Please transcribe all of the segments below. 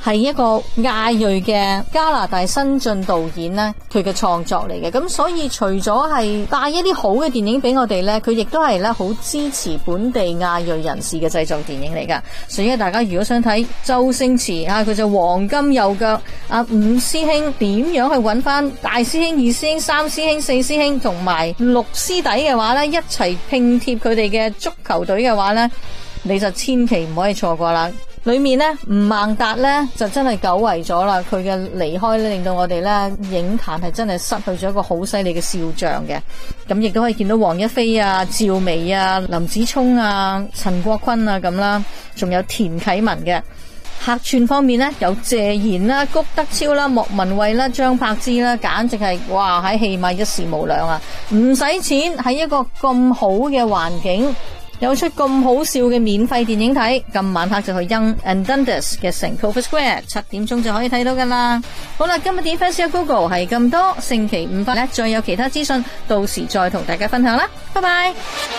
係一個亞裔嘅加拿大新晉導演呢，佢嘅創作嚟嘅。咁所以除咗係帶一啲好嘅電影俾我哋呢，佢亦都係咧好支持本地亞裔人士嘅製作電影嚟噶。所以大家如果想睇周星馳佢就黃金右腳五師兄點樣去揾翻大師兄、二師兄、三師兄、四師兄同埋六師弟嘅話呢，一齊拼貼佢哋嘅足球隊嘅話呢，你就千祈唔可以錯過啦。裏面呢，吳孟達呢就真係久違咗啦，佢嘅離開呢，令到我哋呢影壇係真係失去咗一個好犀利嘅笑將嘅。咁亦都可以見到黃一飛啊、趙薇啊、林子聰啊、陳國坤啊咁啦，仲有田啟文嘅。客串方面呢，有謝賢啦、谷德超啦、莫文蔚啦、張柏芝啦，簡直係哇喺戲碼一時無兩啊！唔使錢，喺一個咁好嘅環境，有出咁好笑嘅免費電影睇，咁晚黑就去 Young and Dundas 嘅 St Kilda Square， 7點鐘就可以睇到噶啦。好啦，今日點 Fast Google 係咁多，星期五翻咧再有其他資訊，到時再同大家分享啦，拜拜。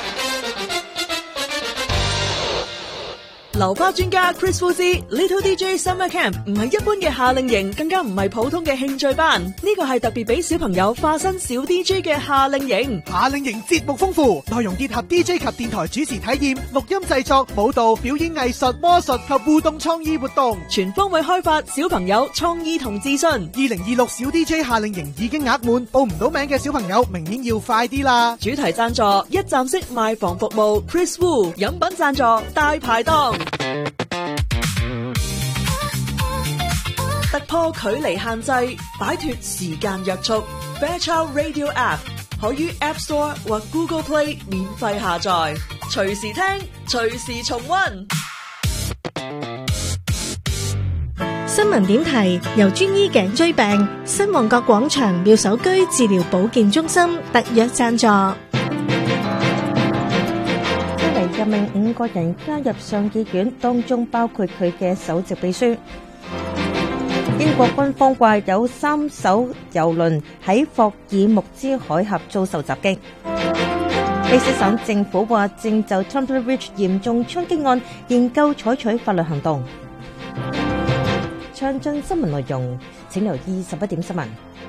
流花專家 Chris Fuzzy Little DJ Summer Camp 唔係一般嘅夏令營，更加唔係普通嘅興趣班，呢個係特別俾小朋友化身小 DJ 嘅夏令營。 夏令營節目豐富，內容結合 DJ 及電台主持體驗、錄音製作、舞蹈、表演藝術、魔術及互動創意活動， 全方位開發小朋友創意同自信。 2026小 DJ 夏令營已經額滿，報唔到名嘅小朋友明年要快啲啦！ 主題贊助一站式賣房服務 Chris Wu， 飲品贊助大排檔。突破距離限制，擺脫時間約束。Fairchild Radio App 可於 App Store 或 Google Play 免費下載，隨時聽，隨時重溫。 新聞點題由專醫頸椎病新旺角廣場妙手居治療保健中心特約贊助。 任命5個人加入上議院，當中包括佢嘅首席秘書。英國軍方話有3艘郵輪喺霍爾木茲海峽遭受襲擊。卑詩省政府話正就 Temple Ridge 嚴重槍擊案研究採取法律行動。詳盡新聞內容，請留意11點新聞。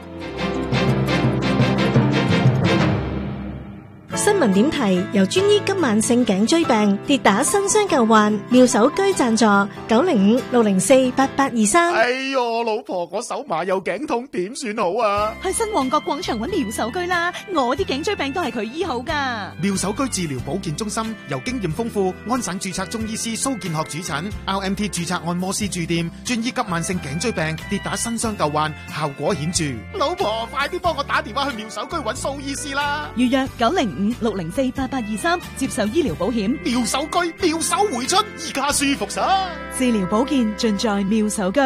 新聞點題由專醫急慢性頸椎病跌打新傷舊患妙手居贊助，905-604-8823。 哎喲，老婆，我手麻又頸痛，點算好啊？ 去新旺角廣場揾妙手居啦，我啲頸椎病都係佢醫好噶。 妙手居治療保健中心由經驗豐富安省註冊中醫師蘇建學主診 ，RMT 註冊按摩師駐店，專醫急慢性頸椎病跌打新傷舊患，效果顯著。老婆，快啲幫我打電話去妙手居揾蘇醫師啦！ 預約905-604-8823，接受醫療保險。 妙手居，妙手回春，依家舒服晒。 治療保健盡在妙手居。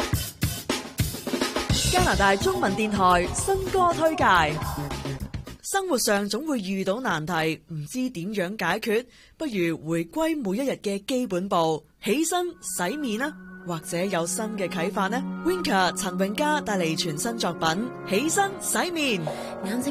加拿大中文電台新歌推介。生活上總會遇到難題，唔知點樣解決，不如回歸每一日嘅基本步，起身洗面啦，或者有新嘅啟發呢？Winker 陳永嘉帶嚟全新作品《起身洗面》。